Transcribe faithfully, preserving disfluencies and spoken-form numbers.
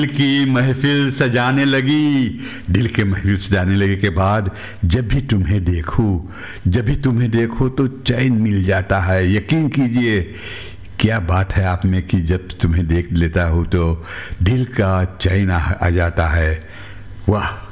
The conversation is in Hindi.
दिल की महफिल सजाने लगी, दिल के महफिल सजाने लगे के बाद जब भी तुम्हें देखूं जब भी तुम्हें देखूं तो चैन मिल जाता है। यकीन कीजिए क्या बात है आप में कि जब तुम्हें देख लेता हूँ तो दिल का चैन आ, आ जाता है। वाह।